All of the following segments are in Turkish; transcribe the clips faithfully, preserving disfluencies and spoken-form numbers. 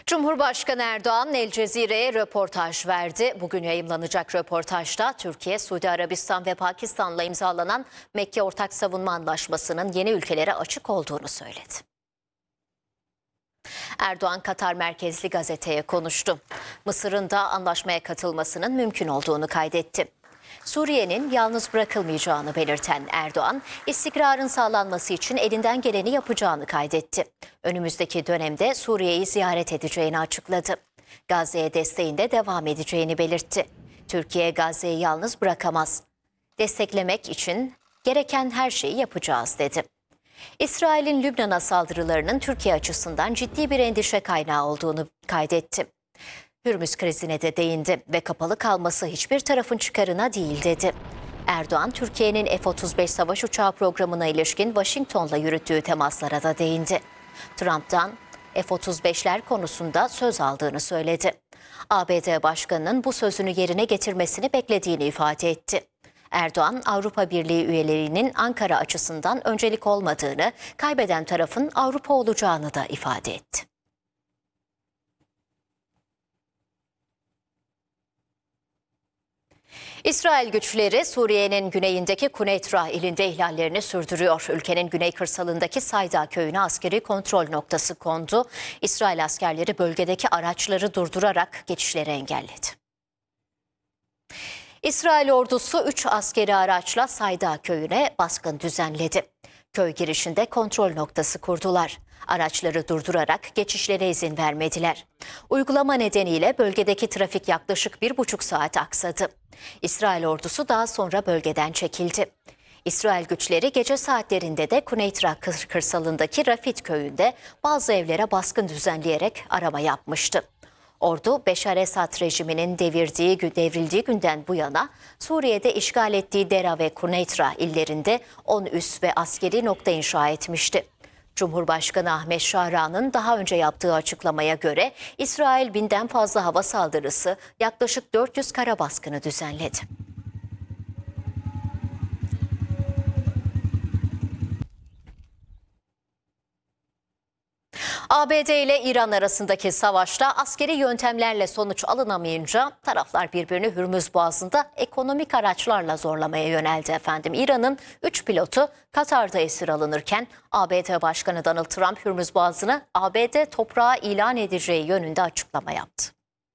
Cumhurbaşkanı Erdoğan El Cezire'ye röportaj verdi. Bugün yayımlanacak röportajda Türkiye, Suudi Arabistan ve Pakistan'la imzalanan Mekke Ortak Savunma Anlaşması'nın yeni ülkelere açık olduğunu söyledi. Erdoğan, Katar merkezli gazeteye konuştu. Mısır'ın da anlaşmaya katılmasının mümkün olduğunu kaydetti. Suriye'nin yalnız bırakılmayacağını belirten Erdoğan, istikrarın sağlanması için elinden geleni yapacağını kaydetti. Önümüzdeki dönemde Suriye'yi ziyaret edeceğini açıkladı. Gazze'ye desteğinde devam edeceğini belirtti. Türkiye Gazze'yi yalnız bırakamaz. Desteklemek için gereken her şeyi yapacağız dedi. İsrail'in Lübnan'a saldırılarının Türkiye açısından ciddi bir endişe kaynağı olduğunu kaydetti. Hürmüz krizine de değindi ve kapalı kalması hiçbir tarafın çıkarına değil dedi. Erdoğan, Türkiye'nin F otuz beş savaş uçağı programına ilişkin Washington'la yürüttüğü temaslara da değindi. Trump'tan F otuz beşler konusunda söz aldığını söyledi. A B D Başkanı'nın bu sözünü yerine getirmesini beklediğini ifade etti. Erdoğan, Avrupa Birliği üyelerinin Ankara açısından öncelik olmadığını, kaybeden tarafın Avrupa olacağını da ifade etti. İsrail güçleri Suriye'nin güneyindeki Kuneytra ilinde ihlallerini sürdürüyor. Ülkenin güney kırsalındaki Sayda köyüne askeri kontrol noktası kondu. İsrail askerleri bölgedeki araçları durdurarak geçişleri engelledi. İsrail ordusu üç askeri araçla Sayda köyüne baskın düzenledi. Köy girişinde kontrol noktası kurdular. Araçları durdurarak geçişlere izin vermediler. Uygulama nedeniyle bölgedeki trafik yaklaşık bir buçuk saat aksadı. İsrail ordusu daha sonra bölgeden çekildi. İsrail güçleri gece saatlerinde de Kuneytra kırsalındaki Rafit köyünde bazı evlere baskın düzenleyerek arama yapmıştı. Ordu, Beşar Esad rejiminin devirdiği, devrildiği günden bu yana Suriye'de işgal ettiği Dera ve Kuneytra illerinde on üs ve askeri nokta inşa etmişti. Cumhurbaşkanı Ahmet Şahra'nın daha önce yaptığı açıklamaya göre İsrail binden fazla hava saldırısı, yaklaşık dört yüz kara baskını düzenledi. A B D ile İran arasındaki savaşta askeri yöntemlerle sonuç alınamayınca taraflar birbirini Hürmüz Boğazı'nda ekonomik araçlarla zorlamaya yöneldi efendim. İran'ın üç pilotu Katar'da esir alınırken A B D Başkanı Donald Trump Hürmüz Boğazı'nı A B D toprağı ilan edeceği yönünde açıklama yaptı.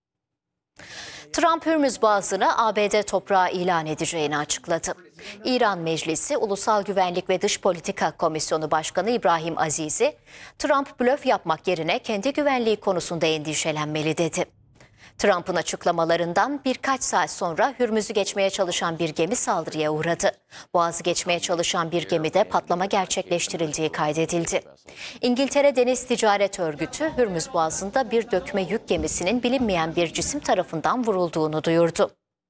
Trump, Hürmüz Boğazı'nı A B D toprağı ilan edeceğini açıkladı. İran Meclisi Ulusal Güvenlik ve Dış Politika Komisyonu Başkanı İbrahim Aziz'i, Trump blöf yapmak yerine kendi güvenliği konusunda endişelenmeli dedi. Trump'ın açıklamalarından birkaç saat sonra Hürmüz'ü geçmeye çalışan bir gemi saldırıya uğradı. Boğaz'ı geçmeye çalışan bir gemide patlama gerçekleştirildiği kaydedildi. İngiltere Deniz Ticaret Örgütü, Hürmüz Boğazı'nda bir dökme yük gemisinin bilinmeyen bir cisim tarafından vurulduğunu duyurdu.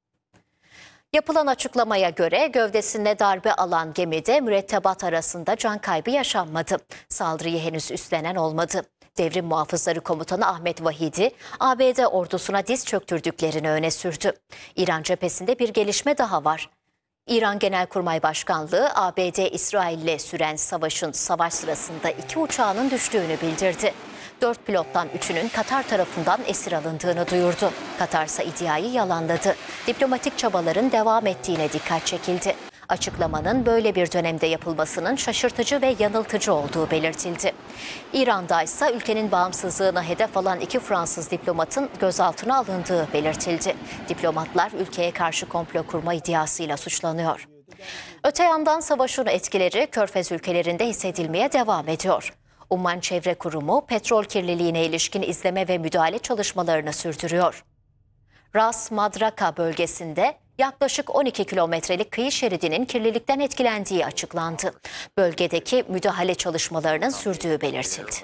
Yapılan açıklamaya göre gövdesinde darbe alan gemide mürettebat arasında can kaybı yaşanmadı. Saldırıyı henüz üstlenen olmadı. Devrim Muhafızları Komutanı Ahmet Vahidi, A B D ordusuna diz çöktürdüklerini öne sürdü. İran cephesinde bir gelişme daha var. İran Genelkurmay Başkanlığı, A B D İsrail'le süren savaşın savaş sırasında iki uçağının düştüğünü bildirdi. Dört pilottan üçünün Katar tarafından esir alındığını duyurdu. Katar ise iddiayı yalanladı. Diplomatik çabaların devam ettiğine dikkat çekildi. Açıklamanın böyle bir dönemde yapılmasının şaşırtıcı ve yanıltıcı olduğu belirtildi. İran'da ise ülkenin bağımsızlığına hedef alan iki Fransız diplomatın gözaltına alındığı belirtildi. Diplomatlar ülkeye karşı komplo kurma iddiasıyla suçlanıyor. Öte yandan savaşın etkileri Körfez ülkelerinde hissedilmeye devam ediyor. Umman Çevre Kurumu petrol kirliliğine ilişkin izleme ve müdahale çalışmalarını sürdürüyor. Ras Madraka bölgesinde yaklaşık on iki kilometrelik kıyı şeridinin kirlilikten etkilendiği açıklandı. Bölgedeki müdahale çalışmalarının sürdüğü belirtildi.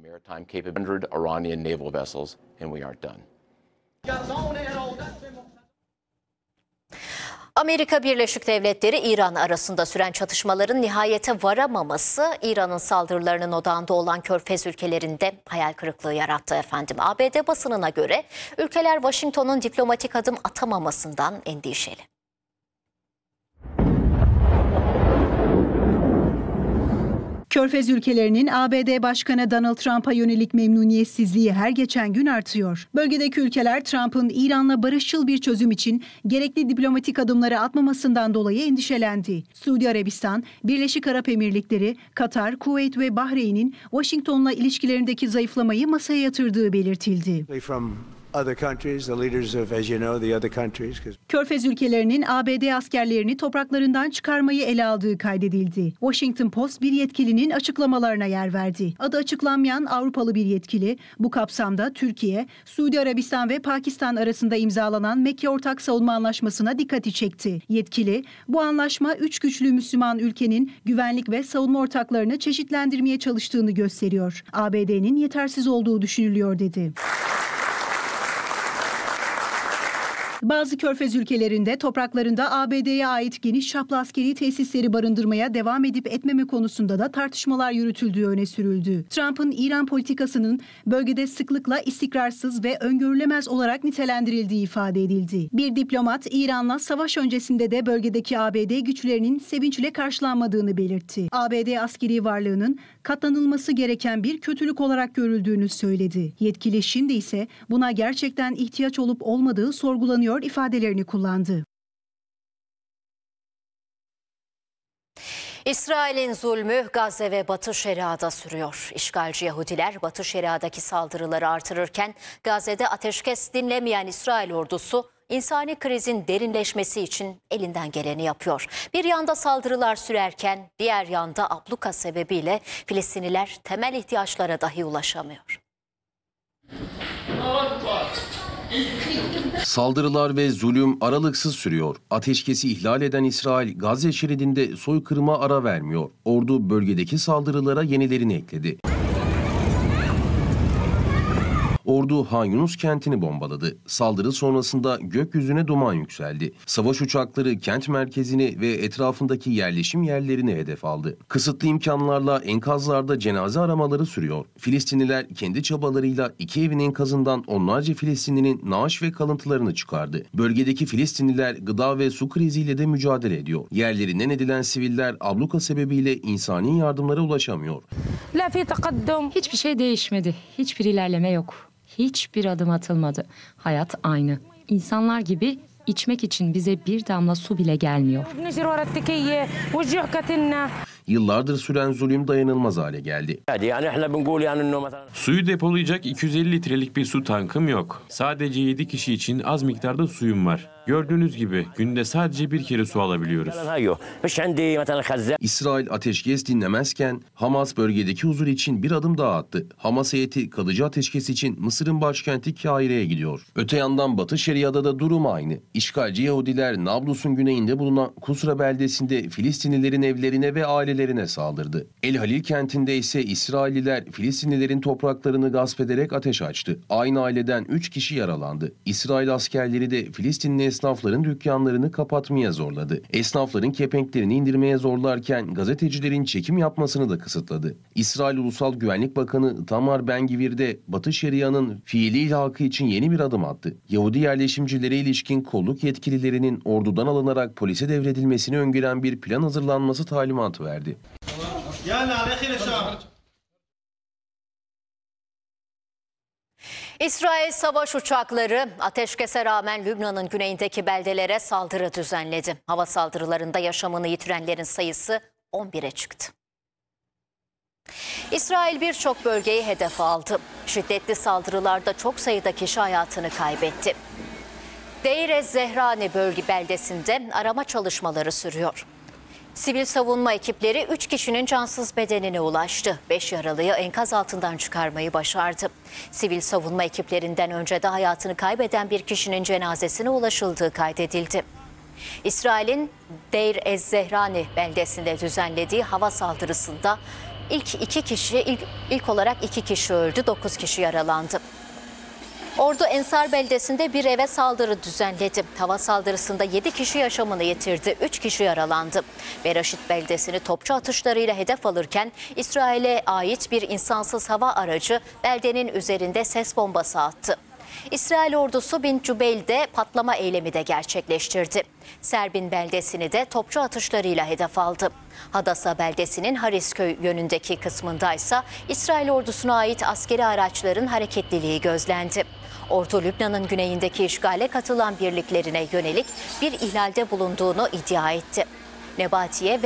Amerika Birleşik Devletleri İran arasında süren çatışmaların nihayete varamaması İran'ın saldırılarının odağında olan Körfez ülkelerinde hayal kırıklığı yarattı efendim. A B D basınına göre ülkeler Washington'un diplomatik adım atamamasından endişeli. Körfez ülkelerinin A B D Başkanı Donald Trump'a yönelik memnuniyetsizliği her geçen gün artıyor. Bölgedeki ülkeler Trump'ın İran'la barışçıl bir çözüm için gerekli diplomatik adımları atmamasından dolayı endişelendi. Suudi Arabistan, Birleşik Arap Emirlikleri, Katar, Kuveyt ve Bahreyn'in Washington'la ilişkilerindeki zayıflamayı masaya yatırdığı belirtildi. Körfez ülkelerinin A B D askerlerini topraklarından çıkarmayı ele aldığı kaydedildi. Washington Post bir yetkilinin açıklamalarına yer verdi. Adı açıklanmayan Avrupalı bir yetkili, bu kapsamda Türkiye, Suudi Arabistan ve Pakistan arasında imzalanan Mekke Ortak Savunma Anlaşması'na dikkati çekti. Yetkili, bu anlaşma üç güçlü Müslüman ülkenin güvenlik ve savunma ortaklarını çeşitlendirmeye çalıştığını gösteriyor. A B D'nin yetersiz olduğu düşünülüyor dedi. Bazı Körfez ülkelerinde topraklarında A B D'ye ait geniş çaplı askeri tesisleri barındırmaya devam edip etmeme konusunda da tartışmalar yürütüldüğü öne sürüldü. Trump'ın İran politikasının bölgede sıklıkla istikrarsız ve öngörülemez olarak nitelendirildiği ifade edildi. Bir diplomat İran'la savaş öncesinde de bölgedeki A B D güçlerinin sevinçle karşılanmadığını belirtti. A B D askeri varlığının katlanılması gereken bir kötülük olarak görüldüğünü söyledi. Yetkili şimdi ise buna gerçekten ihtiyaç olup olmadığı sorgulanıyor ifadelerini kullandı. İsrail'in zulmü Gazze ve Batı Şeria'da sürüyor. İşgalci Yahudiler Batı Şeria'daki saldırıları artırırken Gazze'de ateşkes dinlemeyen İsrail ordusu insani krizin derinleşmesi için elinden geleni yapıyor. Bir yanda saldırılar sürerken diğer yanda abluka sebebiyle Filistinliler temel ihtiyaçlara dahi ulaşamıyor. Saldırılar ve zulüm aralıksız sürüyor. Ateşkesi ihlal eden İsrail, Gazze şeridinde soykırıma ara vermiyor. Ordu bölgedeki saldırılara yenilerini ekledi. Ordu Han Yunus kentini bombaladı. Saldırı sonrasında gökyüzüne duman yükseldi. Savaş uçakları kent merkezini ve etrafındaki yerleşim yerlerini hedef aldı. Kısıtlı imkanlarla enkazlarda cenaze aramaları sürüyor. Filistinliler kendi çabalarıyla iki evin enkazından onlarca Filistinlinin naaş ve kalıntılarını çıkardı. Bölgedeki Filistinliler gıda ve su kriziyle de mücadele ediyor. Yerlerinden edilen siviller abluka sebebiyle insani yardımlara ulaşamıyor. Hiçbir şey değişmedi. Hiçbir ilerleme yok. Hiçbir adım atılmadı. Hayat aynı. İnsanlar gibi içmek için bize bir damla su bile gelmiyor. Yıllardır süren zulüm dayanılmaz hale geldi. Suyu depolayacak iki yüz elli litrelik bir su tankım yok. Sadece yedi kişi için az miktarda suyum var. Gördüğünüz gibi günde sadece bir kere su alabiliyoruz. İsrail ateşkes dinlemezken Hamas bölgedeki huzur için bir adım daha attı. Hamas heyeti kalıcı ateşkes için Mısır'ın başkenti Kahire'ye gidiyor. Öte yandan Batı Şeria'da da durum aynı. İşgalci Yahudiler Nablus'un güneyinde bulunan Kusra beldesinde Filistinlilerin evlerine ve ailelerine saldırdı. El Halil kentinde ise İsrailliler Filistinlilerin topraklarını gasp ederek ateş açtı. Aynı aileden üç kişi yaralandı. İsrail askerleri de Filistinli esnafların dükkanlarını kapatmaya zorladı. Esnafların kepenklerini indirmeye zorlarken gazetecilerin çekim yapmasını da kısıtladı. İsrail Ulusal Güvenlik Bakanı Tamar Ben-Gvir de Batı Şeria'nın fiili ilhakı için yeni bir adım attı. Yahudi yerleşimcilere ilişkin kolluk yetkililerinin ordudan alınarak polise devredilmesini öngören bir plan hazırlanması talimatı verdi. İsrail savaş uçakları ateşkese rağmen Lübnan'ın güneyindeki beldelere saldırı düzenledi. Hava saldırılarında yaşamını yitirenlerin sayısı on bire çıktı. İsrail birçok bölgeyi hedef aldı. Şiddetli saldırılarda çok sayıda kişi hayatını kaybetti. Deir ez-Zehrani bölge beldesinde arama çalışmaları sürüyor. Sivil savunma ekipleri üç kişinin cansız bedenine ulaştı. beş yaralıyı enkaz altından çıkarmayı başardı. Sivil savunma ekiplerinden önce de hayatını kaybeden bir kişinin cenazesine ulaşıldığı kaydedildi. İsrail'in Deir ez-Zehrani beldesinde düzenlediği hava saldırısında ilk iki kişi ilk, ilk olarak iki kişi öldü, dokuz kişi yaralandı. Ordu Ensar beldesinde bir eve saldırı düzenledi. Hava saldırısında yedi kişi yaşamını yitirdi, üç kişi yaralandı. Beraşit beldesini topçu atışlarıyla hedef alırken İsrail'e ait bir insansız hava aracı beldenin üzerinde ses bombası attı. İsrail ordusu Bin Cübeyl'de patlama eylemi de gerçekleştirdi. Serbin beldesini de topçu atışlarıyla hedef aldı. Hadasa beldesinin Harisköy yönündeki kısmındaysa İsrail ordusuna ait askeri araçların hareketliliği gözlendi. Ordu Lübnan'ın güneyindeki işgale katılan birliklerine yönelik bir ihlalde bulunduğunu iddia etti. Nebatiye ve